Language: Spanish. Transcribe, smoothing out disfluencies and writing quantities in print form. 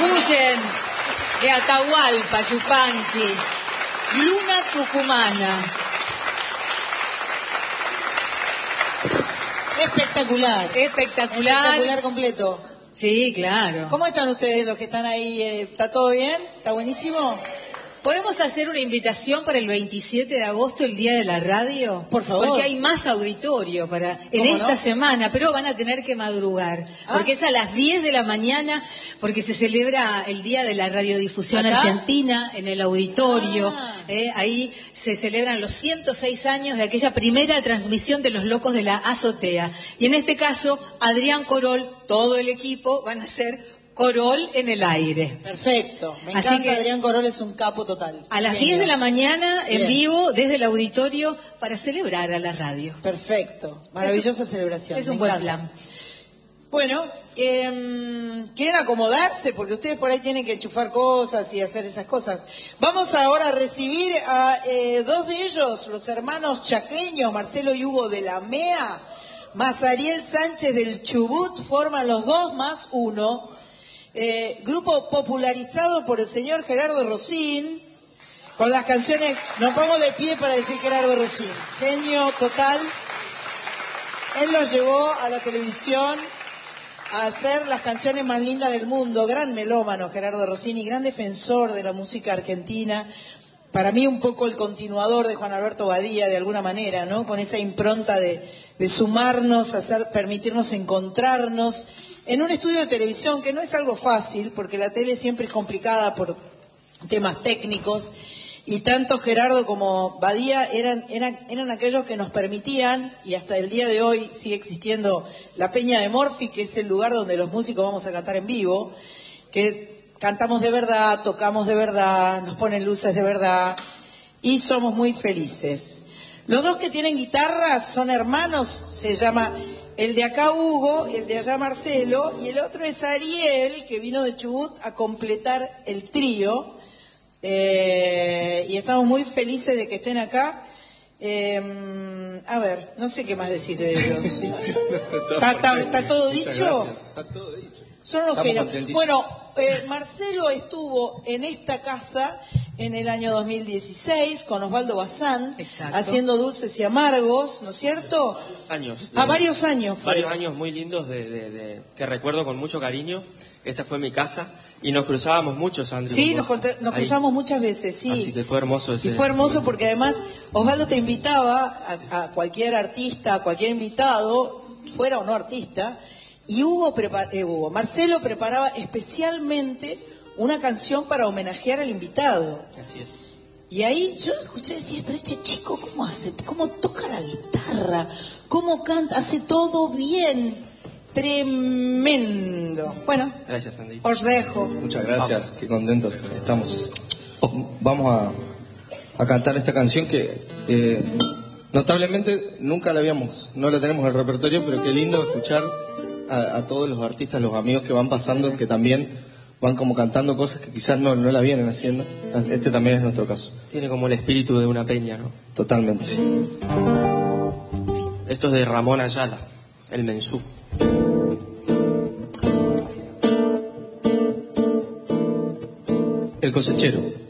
Cuyen, de Atahualpa, Yupanqui, Luna Tucumana. Espectacular. Espectacular Completo. Sí, claro. ¿Cómo están ustedes los que están ahí? ¿Está todo bien? ¿Está buenísimo? ¿Podemos hacer una invitación para el 27 de agosto, el Día de la Radio? Por favor. Porque hay más auditorio en esta semana, pero van a tener que madrugar. Porque es a las 10 de la mañana, porque se celebra el Día de la Radiodifusión Argentina en el auditorio. Ahí se celebran los 106 años de aquella primera transmisión de Los Locos de la Azotea. Y en este caso, Adrián Corol, todo el equipo, van a ser Corol en el aire. Perfecto. Me encanta, Adrián Corol es un capo total. A las 10 de la mañana, en vivo, desde el auditorio, para celebrar a la radio. Perfecto. Maravillosa celebración. Es un buen plan. Bueno, ¿quieren acomodarse? Porque ustedes por ahí tienen que enchufar cosas y hacer esas cosas. Vamos ahora a recibir a dos de ellos, los hermanos chaqueños, Marcelo y Hugo de la MEA, más Ariel Sánchez del Chubut, forman los dos más uno. Grupo popularizado por el señor Gerardo Rosín, con las canciones, nos pongo de pie para decir Gerardo Rosín, genio total. Él los llevó a la televisión a hacer las canciones más lindas del mundo, gran melómano Gerardo Rosín y gran defensor de la música argentina, para mí un poco el continuador de Juan Alberto Badía de alguna manera, ¿no? Con esa impronta de sumarnos, permitirnos encontrarnos en un estudio de televisión, que no es algo fácil, porque la tele siempre es complicada por temas técnicos, y tanto Gerardo como Badía eran aquellos que nos permitían, y hasta el día de hoy sigue existiendo la Peña de Morphy, que es el lugar donde los músicos vamos a cantar en vivo, que cantamos de verdad, tocamos de verdad, nos ponen luces de verdad, y somos muy felices. Los dos que tienen guitarras son hermanos, se llama... El de acá Hugo, el de allá Marcelo, y el otro es Ariel, que vino de Chubut a completar el trío. Y estamos muy felices de que estén acá. A ver, no sé qué más decir de ellos. ¿Está todo dicho? Está todo dicho. Son los genios. Bueno, Marcelo estuvo en esta casa en el año 2016 con Osvaldo Bazán, haciendo Dulces y Amargos, ¿no es cierto? Varios años fue. Varios años muy lindos que recuerdo con mucho cariño. Esta fue mi casa y nos cruzábamos mucho, Sandro. Sí, nos cruzamos muchas veces, sí. Así que fue hermoso ese. Y fue hermoso porque además Osvaldo te invitaba a cualquier artista, a cualquier invitado, fuera o no artista, y Marcelo preparaba especialmente una canción para homenajear al invitado. Así es. Y ahí yo escuché y decía, pero este chico, ¿cómo hace? ¿Cómo toca la guitarra? ¿Cómo canta? Hace todo bien. Tremendo. Bueno, gracias, Andy. Os dejo. Muchas gracias, qué contentos estamos. Vamos a cantar esta canción que notablemente no la tenemos en el repertorio, pero qué lindo escuchar a todos los artistas, los amigos que van pasando, que también van como cantando cosas que quizás no la vienen haciendo. Este también es nuestro caso. Tiene como el espíritu de una peña, ¿no? Totalmente. Esto es de Ramón Ayala, el Mensú. El cosechero.